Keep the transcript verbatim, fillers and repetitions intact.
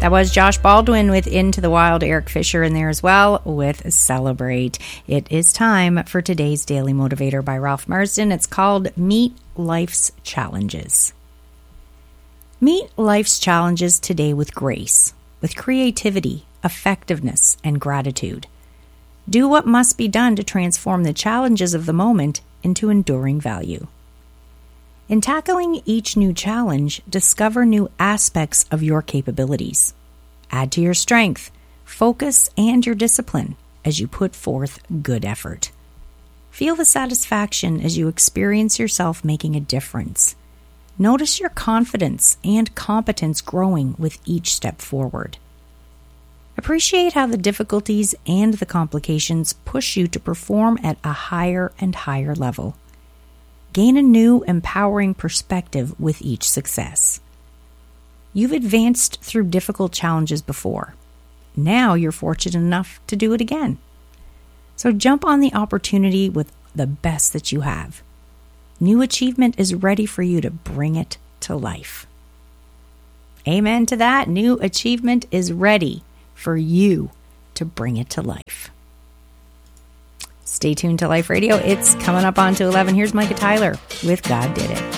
That was Josh Baldwin with Into the Wild, Eric Fisher in there as well with Celebrate. It is time for today's Daily Motivator by Ralph Marsden. It's called Meet Life's Challenges. Meet life's challenges today with grace, with creativity, effectiveness, and gratitude. Do what must be done to transform the challenges of the moment into enduring value. In tackling each new challenge, discover new aspects of your capabilities. Add to your strength, focus, and your discipline as you put forth good effort. Feel the satisfaction as you experience yourself making a difference. Notice your confidence and competence growing with each step forward. Appreciate how the difficulties and the complications push you to perform at a higher and higher level. Gain a new, empowering perspective with each success. You've advanced through difficult challenges before. Now you're fortunate enough to do it again. So jump on the opportunity with the best that you have. New achievement is ready for you to bring it to life. Amen to that. New achievement is ready for you to bring it to life. Stay tuned to Life Radio. It's coming up on to eleven. Here's Micah Tyler with God Did It.